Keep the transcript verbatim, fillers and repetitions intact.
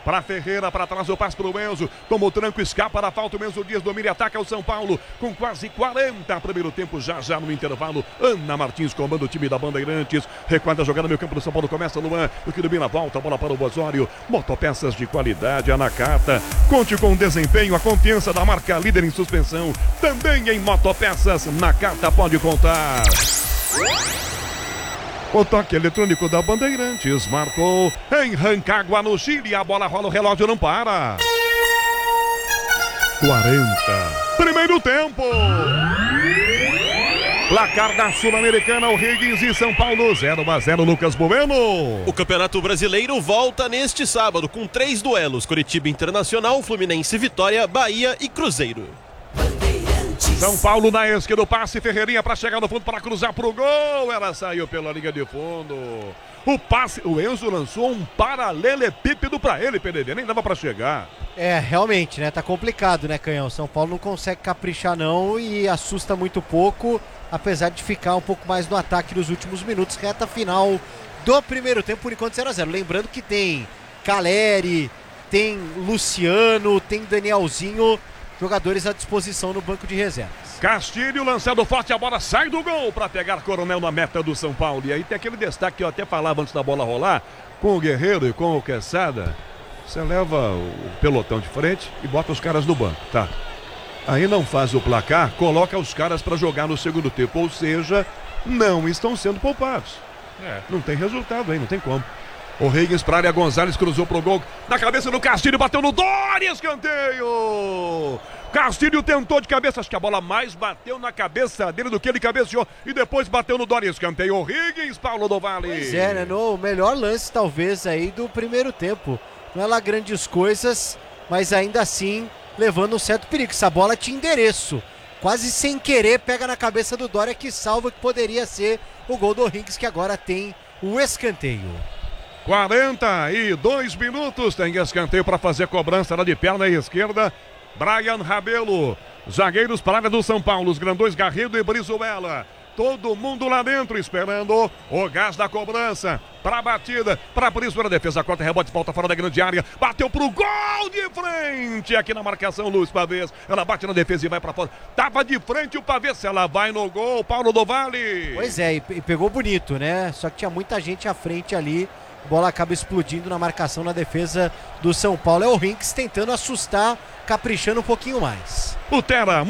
para Ferreira, para trás o passe para o Enzo, toma o tranco, escapa da falta, o Enzo Dias domina e ataca o São Paulo, com quase quarenta, primeiro tempo, já já no intervalo, Ana Martins comanda o time da Bandeirantes, recuada a jogada no meio campo do São Paulo, começa Luan, o que domina a volta, a bola para o Osório, motopeças de qualidade, a Nakata, conte com o desempenho, a confiança da marca líder em suspensão, também em motopeças, Nakata pode contar. O toque eletrônico da Bandeirantes marcou em Rancagua, no Chile. A bola rola, o relógio não para. quarenta. Primeiro tempo. Placar da Sul-Americana, o Higgins e São Paulo, zero a zero, Lucas Bueno. O Campeonato Brasileiro volta neste sábado com três duelos: Curitiba Internacional, Fluminense Vitória, Bahia e Cruzeiro. São Paulo na esquerda, o passe, Ferreirinha para chegar no fundo, para cruzar pro gol. Ela saiu pela linha de fundo. O passe, o Enzo lançou um paralelepípedo para ele, P D D, nem dava para chegar. É, realmente, né? Tá complicado, né, Canhão? São Paulo não consegue caprichar não e assusta muito pouco, apesar de ficar um pouco mais no ataque nos últimos minutos, reta final do primeiro tempo, por enquanto zero a zero. Lembrando que tem Caleri, tem Luciano, tem Danielzinho, jogadores à disposição no banco de reservas. Castilho lançando forte, a bola sai do gol para pegar Coronel na meta do São Paulo. E aí tem aquele destaque que eu até falava antes da bola rolar, com o Guerreiro e com o Quesada, você leva o pelotão de frente e bota os caras no banco, tá? Aí não faz o placar, coloca os caras para jogar no segundo tempo, ou seja, não estão sendo poupados. É. Não tem resultado aí, não tem como. O Higgins para a área, Gonzalez cruzou pro gol, na cabeça do Castilho, bateu no Dória, escanteio! Castilho tentou de cabeça, acho que a bola mais bateu na cabeça dele do que ele cabeceou, e depois bateu no Dória, escanteio. O Higgins, Paulo do Vale. Pois é, né? No melhor lance talvez aí do primeiro tempo. Não é lá grandes coisas, mas ainda assim levando um certo perigo. Essa bola tinha endereço, quase sem querer pega na cabeça do Dória, que salva, que poderia ser o gol do Higgins, que agora tem o escanteio. quarenta e dois minutos, tem escanteio para fazer cobrança lá de perna esquerda. Brian Rabelo, zagueiros para a área do São Paulo, os grandões Garrido e Brizuela. Todo mundo lá dentro esperando o gás da cobrança. Para a batida, para a Brizuela, defesa, corta, rebote, volta fora da grande área. Bateu pro gol de frente aqui na marcação, Luiz Pavês. Ela bate na defesa e vai para fora. Tava de frente o Pavês, ela vai no gol, Paulo do Vale. Pois é, e pegou bonito, né? Só que tinha muita gente à frente ali. A bola acaba explodindo na marcação, na defesa do São Paulo. É o Higgins tentando assustar, caprichando um pouquinho mais. O Tera